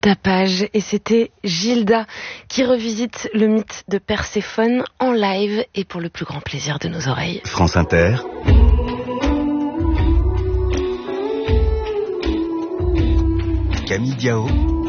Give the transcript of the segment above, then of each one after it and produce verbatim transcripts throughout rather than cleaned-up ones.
Tapage, et c'était Gilda qui revisite le mythe de Perséphone en live et pour le plus grand plaisir de nos oreilles. France Inter. Camille Diao.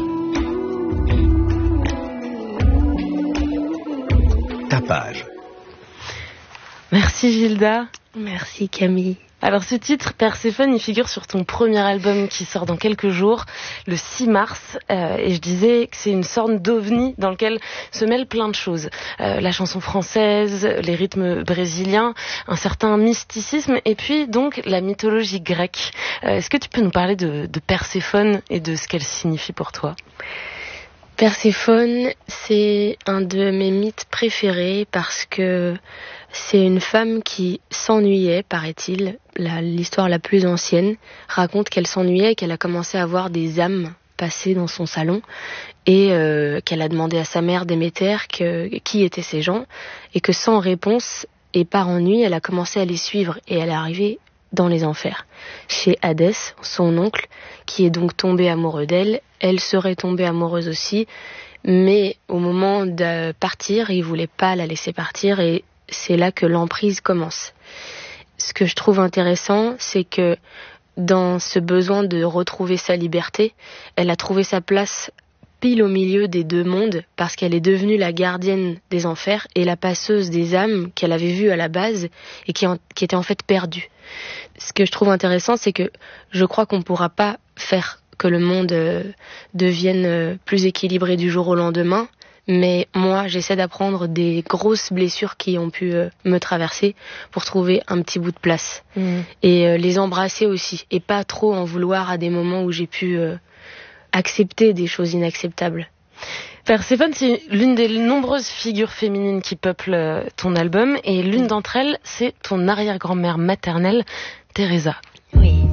Tapage. Merci Gilda. Merci Camille. Alors ce titre, Perséphone, il figure sur ton premier album qui sort dans quelques jours, le six mars, euh, et je disais que c'est une sorte d'ovni dans lequel se mêlent plein de choses. Euh, la chanson française, les rythmes brésiliens, un certain mysticisme, et puis donc la mythologie grecque. Euh, est-ce que tu peux nous parler de, de Perséphone et de ce qu'elle signifie pour toi ? Perséphone, c'est un de mes mythes préférés parce que c'est une femme qui s'ennuyait, paraît-il. La, l'histoire la plus ancienne raconte qu'elle s'ennuyait et qu'elle a commencé à voir des âmes passer dans son salon et euh, qu'elle a demandé à sa mère Déméter que, qui étaient ces gens et que sans réponse et par ennui, elle a commencé à les suivre et elle est arrivée dans les enfers. Chez Hadès, son oncle, qui est donc tombé amoureux d'elle, elle serait tombée amoureuse aussi, mais au moment de partir, il voulait pas la laisser partir et c'est là que l'emprise commence. Ce que je trouve intéressant, c'est que dans ce besoin de retrouver sa liberté, elle a trouvé sa place pile au milieu des deux mondes parce qu'elle est devenue la gardienne des enfers et la passeuse des âmes qu'elle avait vues à la base et qui, en, qui était en fait perdue. Ce que je trouve intéressant, c'est que je crois qu'on ne pourra pas faire que le monde euh, devienne euh, plus équilibré du jour au lendemain, mais moi, j'essaie d'apprendre des grosses blessures qui ont pu euh, me traverser pour trouver un petit bout de place. Mmh. Et euh, les embrasser aussi, et pas trop en vouloir à des moments où j'ai pu euh, accepter des choses inacceptables. Perséphone, c'est l'une des nombreuses figures féminines qui peuplent ton album, et l'une d'entre elles, c'est ton arrière-grand-mère maternelle, Teresa. Oui.